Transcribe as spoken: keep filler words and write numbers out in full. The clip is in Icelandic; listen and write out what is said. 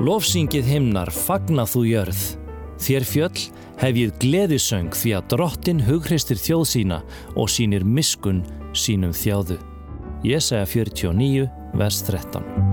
Lofsyngið himnar, fagna þú jörð. Þér fjöll hefjið gleðisöng því að Drottinn hughreysti þjóð sína og sýnir miskunn sínum þjáðu. Jesaja fjörutíu og níu, vers þrettán.